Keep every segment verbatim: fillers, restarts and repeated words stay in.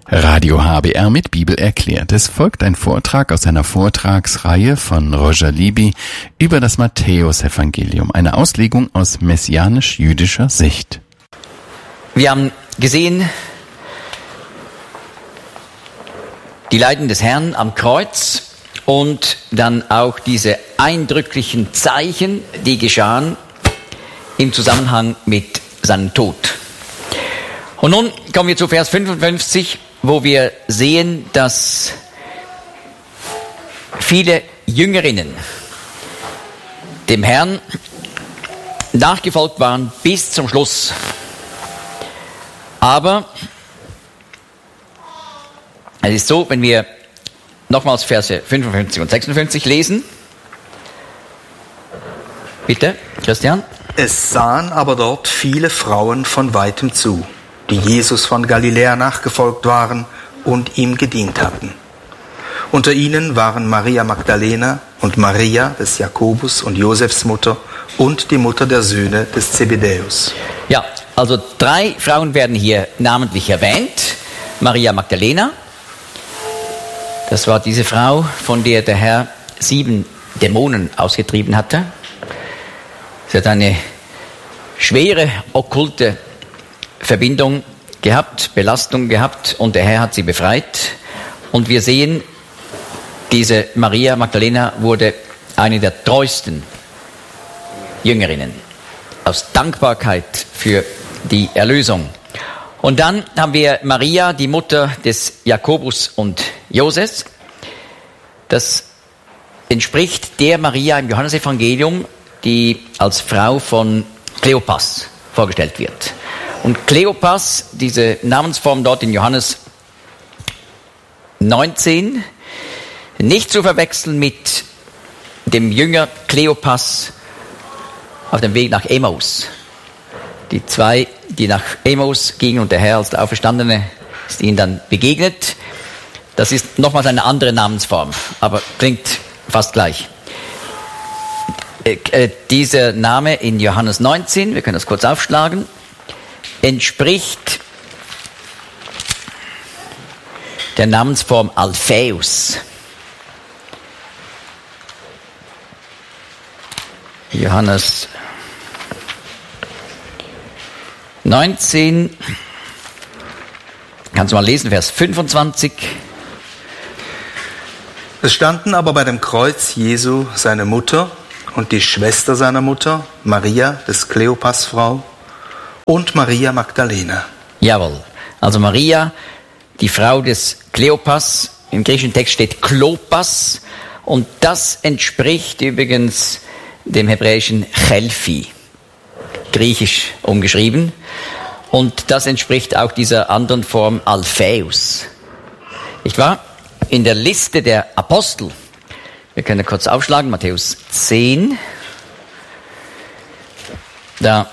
Radio H B R mit Bibel erklärt. Es folgt ein Vortrag aus einer Vortragsreihe von Roger Libby über das Matthäusevangelium, eine Auslegung aus messianisch-jüdischer Sicht. Wir haben gesehen, die Leiden des Herrn am Kreuz und dann auch diese eindrücklichen Zeichen, die geschahen im Zusammenhang mit seinem Tod. Und nun kommen wir zu Vers fünfundfünfzig, wo wir sehen, dass viele Jüngerinnen dem Herrn nachgefolgt waren bis zum Schluss. Aber es ist so, wenn wir nochmals Verse fünfundfünfzig und sechsundfünfzig lesen. Bitte, Christian. Es sahen aber dort viele Frauen von weitem zu, die Jesus von Galiläa nachgefolgt waren und ihm gedient hatten. Unter ihnen waren Maria Magdalena und Maria des Jakobus und Josefs Mutter und die Mutter der Söhne des Zebedäus. Ja, also drei Frauen werden hier namentlich erwähnt. Maria Magdalena, das war diese Frau, von der der Herr sieben Dämonen ausgetrieben hatte. Sie hat eine schwere, okkulte Verbindung gehabt, Belastung gehabt und der Herr hat sie befreit. Und wir sehen, diese Maria Magdalena wurde eine der treuesten Jüngerinnen aus Dankbarkeit für die Erlösung. Und dann haben wir Maria, die Mutter des Jakobus und Joses. Das entspricht der Maria im Johannesevangelium, die als Frau von Kleopas vorgestellt wird. Und Kleopas, diese Namensform dort in Johannes neunzehn, nicht zu verwechseln mit dem Jünger Kleopas auf dem Weg nach Emmaus. Die zwei, die nach Emmaus gingen und der Herr als der Auferstandene ist ihnen dann begegnet. Das ist nochmals eine andere Namensform, aber klingt fast gleich. Äh, äh, dieser Name in Johannes neunzehn, wir können das kurz aufschlagen, entspricht der Namensform Alphaeus. Johannes neunzehn, kannst du mal lesen, Vers fünfundzwanzig. Es standen aber bei dem Kreuz Jesu seine Mutter und die Schwester seiner Mutter, Maria des Kleopas Frau, und Maria Magdalena. Jawohl, also Maria, die Frau des Kleopas, im griechischen Text steht Klopas, und das entspricht übrigens dem hebräischen Chelphi, griechisch umgeschrieben, und das entspricht auch dieser anderen Form Alphaeus. Nicht wahr? In der Liste der Apostel, wir können kurz aufschlagen, Matthäus zehn, da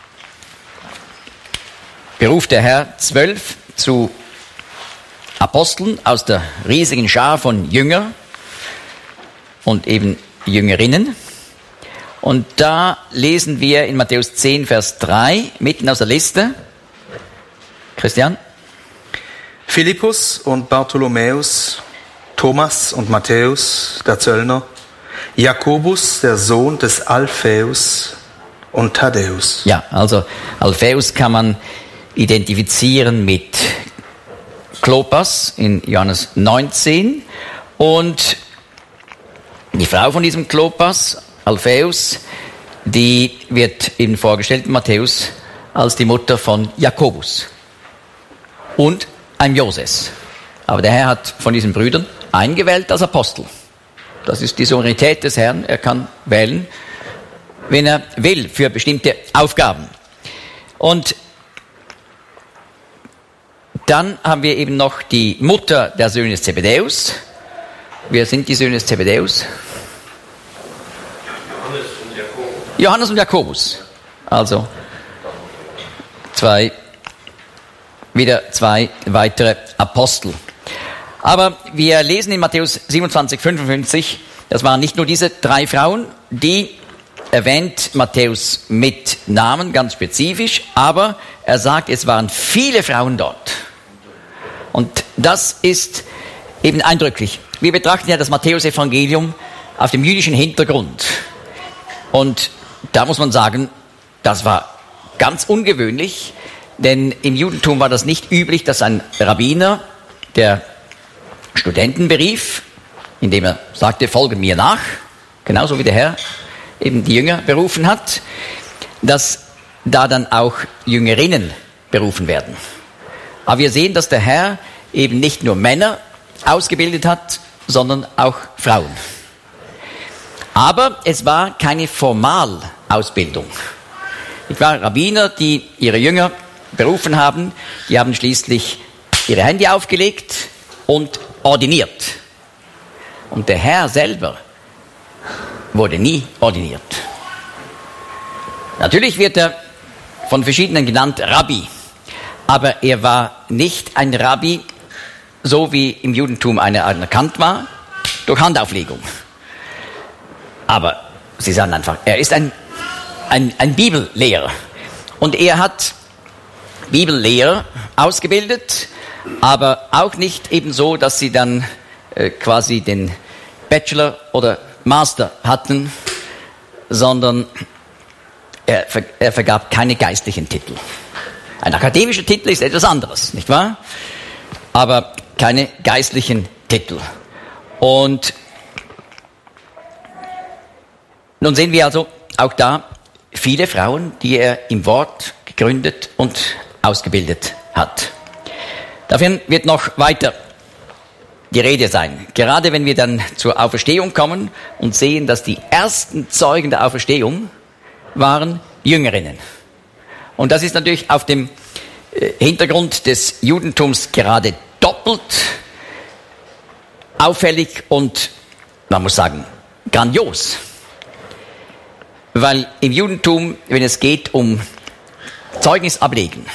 beruft der Herr zwölf zu Aposteln aus der riesigen Schar von Jüngern und eben Jüngerinnen. Und da lesen wir in Matthäus zehn, Vers drei, mitten aus der Liste. Christian? Philippus und Bartholomäus, Thomas und Matthäus, der Zöllner, Jakobus, der Sohn des Alphaeus, und Thaddäus. Ja, also Alphaeus kann man identifizieren mit Klopas in Johannes neunzehn, und die Frau von diesem Klopas, Alphaeus, die wird eben vorgestellt in Matthäus als die Mutter von Jakobus und einem Joses. Aber der Herr hat von diesen Brüdern eingewählt als Apostel. Das ist die Souveränität des Herrn. Er kann wählen, wen er will, für bestimmte Aufgaben. Und dann haben wir eben noch die Mutter der Söhne des Zebedäus. Wer sind die Söhne des Zebedäus? Johannes und Jakobus. Johannes und Jakobus. Also zwei, wieder zwei weitere Apostel. Aber wir lesen in Matthäus siebenundzwanzig, fünfundfünfzig, das waren nicht nur diese drei Frauen, die erwähnt Matthäus mit Namen, ganz spezifisch, aber er sagt, es waren viele Frauen dort. Und das ist eben eindrücklich. Wir betrachten ja das Matthäus-Evangelium auf dem jüdischen Hintergrund. Und da muss man sagen, das war ganz ungewöhnlich, denn im Judentum war das nicht üblich, dass ein Rabbiner, der Studenten berief, indem er sagte, folgen mir nach, genauso wie der Herr eben die Jünger berufen hat, dass da dann auch Jüngerinnen berufen werden. Aber wir sehen, dass der Herr eben nicht nur Männer ausgebildet hat, sondern auch Frauen. Aber es war keine Formalausbildung. Es waren Rabbiner, die ihre Jünger berufen haben, die haben schließlich ihre Hände aufgelegt und ordiniert. Und der Herr selber wurde nie ordiniert. Natürlich wird er von verschiedenen genannt Rabbi, aber er war nicht ein Rabbi, so wie im Judentum einer anerkannt war, durch Handauflegung. Aber sie sagen einfach, er ist ein, ein, ein Bibellehrer. Und er hat Bibellehrer ausgebildet, aber auch nicht eben so, dass sie dann äh, quasi den Bachelor oder Master hatten, sondern er, er vergab keine geistlichen Titel. Ein akademischer Titel ist etwas anderes, nicht wahr? Aber keine geistlichen Titel. Und nun sehen wir also auch da viele Frauen, die er im Wort gegründet und ausgebildet hat. Davon wird noch weiter die Rede sein. Gerade wenn wir dann zur Auferstehung kommen und sehen, dass die ersten Zeugen der Auferstehung waren Jüngerinnen. Und das ist natürlich auf dem Hintergrund des Judentums gerade doppelt auffällig und, man muss sagen, grandios. Weil im Judentum, wenn es geht um Zeugnis ablegen,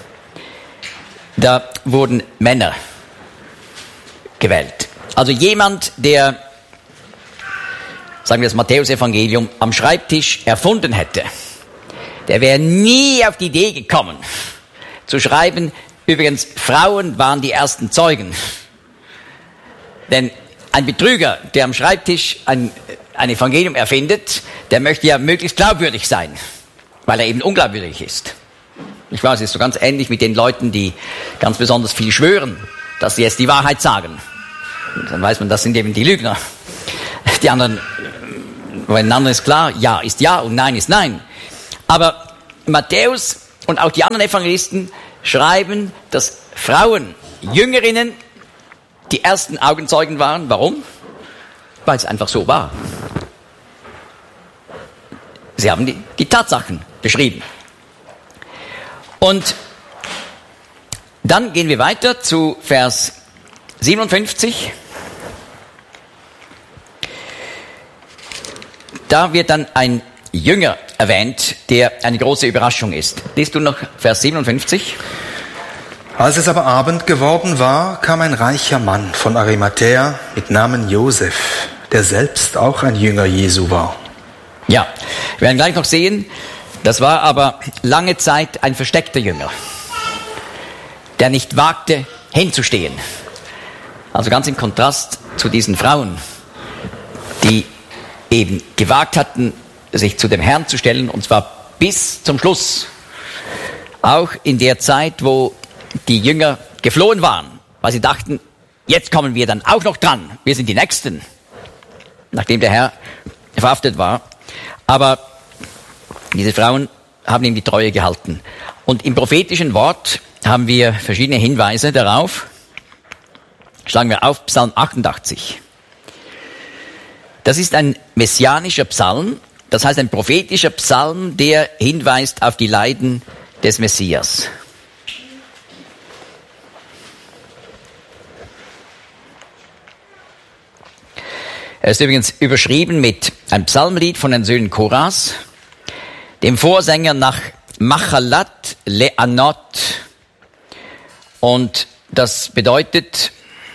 da wurden Männer gewählt. Also jemand, der, sagen wir das Matthäus-Evangelium, am Schreibtisch erfunden hätte, der wäre nie auf die Idee gekommen, zu schreiben, übrigens, Frauen waren die ersten Zeugen. Denn ein Betrüger, der am Schreibtisch ein, ein Evangelium erfindet, der möchte ja möglichst glaubwürdig sein, weil er eben unglaubwürdig ist. Ich weiß, es ist so ganz ähnlich mit den Leuten, die ganz besonders viel schwören, dass sie jetzt die Wahrheit sagen. Und dann weiß man, das sind eben die Lügner. Die anderen, bei den anderen ist klar, ja ist ja und nein ist nein. Aber Matthäus und auch die anderen Evangelisten schreiben, dass Frauen, Jüngerinnen, die ersten Augenzeugen waren. Warum? Weil es einfach so war. Sie haben die, die Tatsachen beschrieben. Und dann gehen wir weiter zu Vers siebenundfünfzig. Da wird dann ein Jünger erwähnt, der eine große Überraschung ist. Liest du noch Vers siebenundfünfzig? Als es aber Abend geworden war, kam ein reicher Mann von Arimathäa mit Namen Josef, der selbst auch ein Jünger Jesu war. Ja, wir werden gleich noch sehen, das war aber lange Zeit ein versteckter Jünger, der nicht wagte, hinzustehen. Also ganz im Kontrast zu diesen Frauen, die eben gewagt hatten, sich zu dem Herrn zu stellen, und zwar bis zum Schluss. Auch in der Zeit, wo die Jünger geflohen waren, weil sie dachten, jetzt kommen wir dann auch noch dran, wir sind die Nächsten, nachdem der Herr verhaftet war. Aber diese Frauen haben ihm die Treue gehalten. Und im prophetischen Wort haben wir verschiedene Hinweise darauf. Schlagen wir auf Psalm achtundachtzig. Das ist ein messianischer Psalm, das heißt ein prophetischer Psalm, der hinweist auf die Leiden des Messias. Er ist übrigens überschrieben mit einem Psalmlied von den Söhnen Koras, dem Vorsänger nach Machalat Le'anot. Und das bedeutet,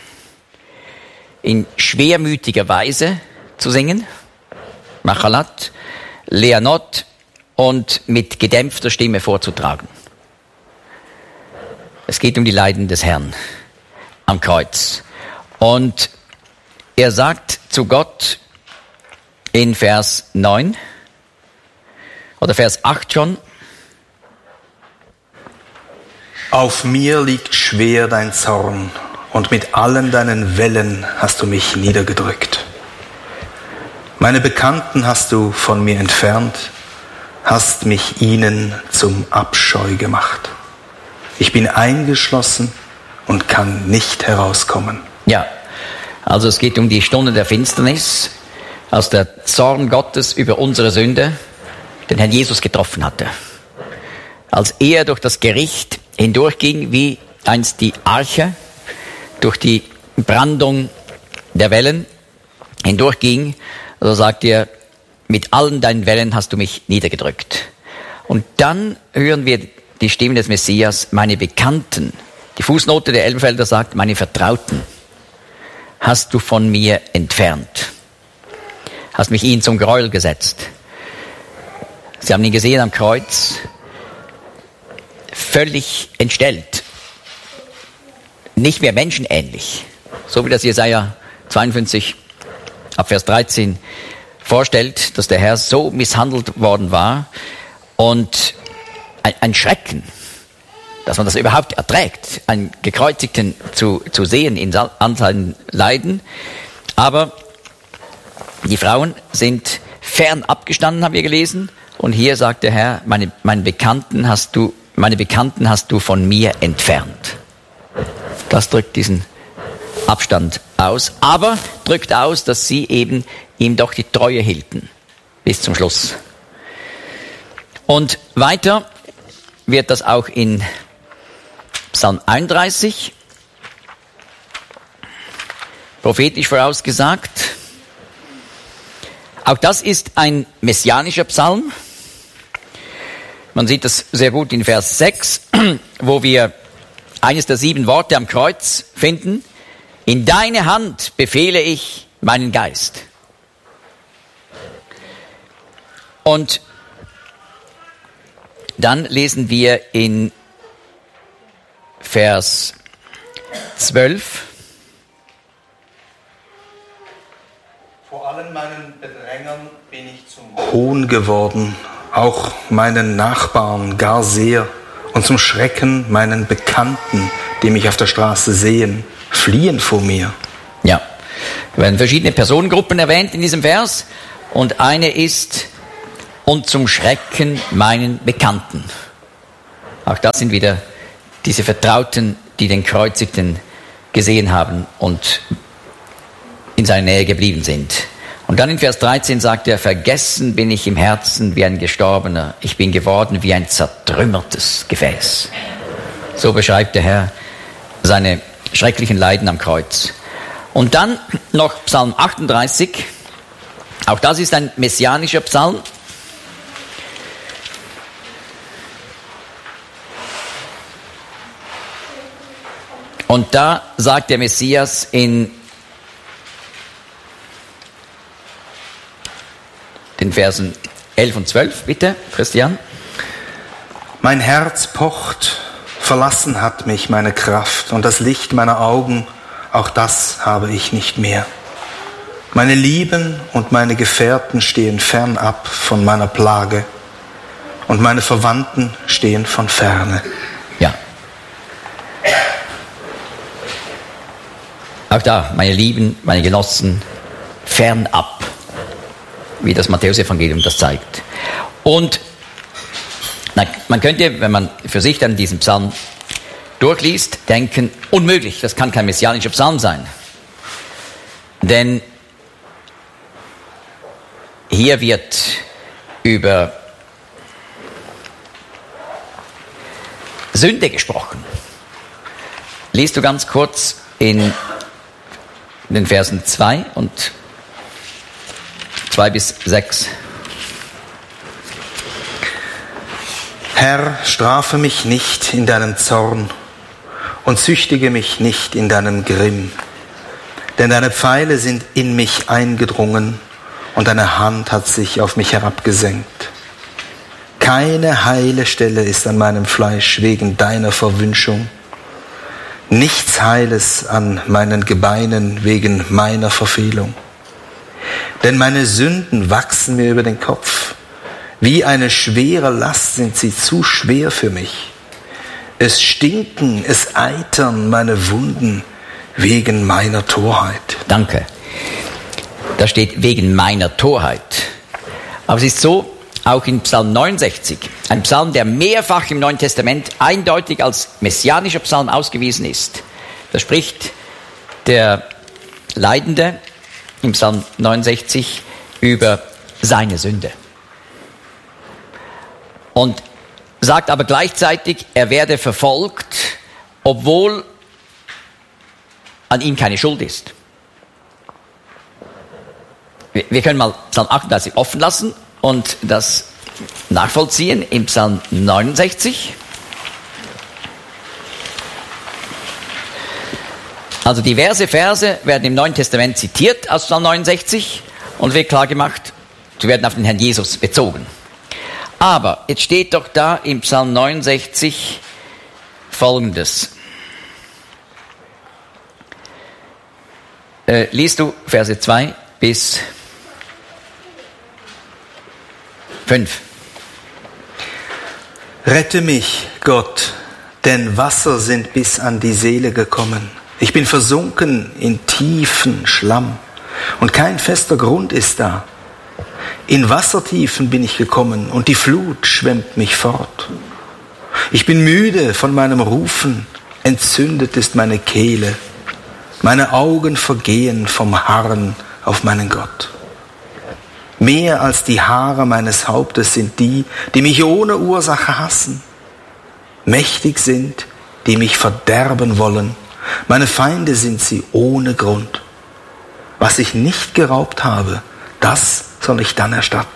in schwermütiger Weise zu singen, Machalat Le'anot, und mit gedämpfter Stimme vorzutragen. Es geht um die Leiden des Herrn am Kreuz. Und er sagt zu Gott in Vers neun oder Vers acht schon: Auf mir liegt schwer dein Zorn, und mit allen deinen Wellen hast du mich niedergedrückt. Meine Bekannten hast du von mir entfernt, hast mich ihnen zum Abscheu gemacht. Ich bin eingeschlossen und kann nicht herauskommen. Ja, also es geht um die Stunde der Finsternis, als der Zorn Gottes über unsere Sünde den Herrn Jesus getroffen hatte. Als er durch das Gericht hindurchging, wie einst die Arche durch die Brandung der Wellen hindurchging, so sagt er: Mit allen deinen Wellen hast du mich niedergedrückt. Und dann hören wir die Stimme des Messias: Meine Bekannten, die Fußnote der Elberfelder sagt, meine Vertrauten, hast du von mir entfernt. Hast mich ihnen zum Gräuel gesetzt. Sie haben ihn gesehen am Kreuz, völlig entstellt, nicht mehr menschenähnlich, so wie das Jesaja zweiundfünfzig ab Vers dreizehn vorstellt, dass der Herr so misshandelt worden war, und ein, ein Schrecken, dass man das überhaupt erträgt, einen Gekreuzigten zu, zu sehen in an seinen Leiden. Aber die Frauen sind fern abgestanden, haben wir gelesen, und hier sagt der Herr: Meine, meine Bekannten hast du, meine Bekannten hast du von mir entfernt. Das drückt diesen Abstand aus, aber drückt aus, dass sie eben ihm doch die Treue hielten bis zum Schluss. Und weiter wird das auch in Psalm einunddreißig prophetisch vorausgesagt. Auch das ist ein messianischer Psalm. Man sieht das sehr gut in Vers sechs, wo wir eines der sieben Worte am Kreuz finden: In deine Hand befehle ich meinen Geist. Und dann lesen wir in Vers zwölf: Vor allen meinen Bedrängern bin ich zum Hohn geworden, auch meinen Nachbarn gar sehr, und zum Schrecken meinen Bekannten, die mich auf der Straße sehen, fliehen vor mir. Ja, es werden verschiedene Personengruppen erwähnt in diesem Vers, und eine ist: und zum Schrecken meinen Bekannten. Auch das sind wieder diese Vertrauten, die den Kreuzigten gesehen haben und in seiner Nähe geblieben sind. Und dann in Vers dreizehn sagt er: Vergessen bin ich im Herzen wie ein Gestorbener, ich bin geworden wie ein zertrümmertes Gefäß. So beschreibt der Herr seine schrecklichen Leiden am Kreuz. Und dann noch Psalm achtunddreißig, auch das ist ein messianischer Psalm. Und da sagt der Messias in den Versen elf und zwölf, bitte, Christian. Mein Herz pocht, verlassen hat mich meine Kraft, und das Licht meiner Augen, auch das habe ich nicht mehr. Meine Lieben und meine Gefährten stehen fernab von meiner Plage, und meine Verwandten stehen von ferne. Ja. Auch da, meine Lieben, meine Genossen, fernab, wie das Matthäus-Evangelium das zeigt. Und na, man könnte, wenn man für sich dann diesen Psalm durchliest, denken: Unmöglich, das kann kein messianischer Psalm sein. Denn hier wird über Sünde gesprochen. Liest du ganz kurz in den Versen zwei und zwei bis sechs. Herr, strafe mich nicht in deinem Zorn und züchtige mich nicht in deinem Grimm, denn deine Pfeile sind in mich eingedrungen und deine Hand hat sich auf mich herabgesenkt. Keine heile Stelle ist an meinem Fleisch wegen deiner Verwünschung. nichts Heiles an meinen Gebeinen wegen meiner Verfehlung. Denn meine Sünden wachsen mir über den Kopf. Wie eine schwere Last sind sie zu schwer für mich. Es stinken, es eitern meine Wunden wegen meiner Torheit. Danke. Da steht wegen meiner Torheit. Aber es ist so, auch in Psalm neunundsechzig, ein Psalm, der mehrfach im Neuen Testament eindeutig als messianischer Psalm ausgewiesen ist. Da spricht der Leidende im Psalm neunundsechzig über seine Sünde. Und sagt aber gleichzeitig, er werde verfolgt, obwohl an ihm keine Schuld ist. Wir können mal Psalm achtunddreißig offen lassen und das nachvollziehen im Psalm neunundsechzig. Also diverse Verse werden im Neuen Testament zitiert aus Psalm neunundsechzig und wird klar gemacht, sie werden auf den Herrn Jesus bezogen. Aber jetzt steht doch da im Psalm neunundsechzig Folgendes. Äh, liest du Verse zwei bis fünf. Rette mich, Gott, denn Wasser sind bis an die Seele gekommen. Ich bin versunken in tiefen Schlamm und kein fester Grund ist da. In Wassertiefen bin ich gekommen und die Flut schwemmt mich fort. Ich bin müde von meinem Rufen, entzündet ist meine Kehle. Meine Augen vergehen vom Harren auf meinen Gott. Mehr als die Haare meines Hauptes sind die, die mich ohne Ursache hassen. Mächtig sind, die mich verderben wollen. Meine Feinde sind sie ohne Grund. Was ich nicht geraubt habe, das soll ich dann erstatten.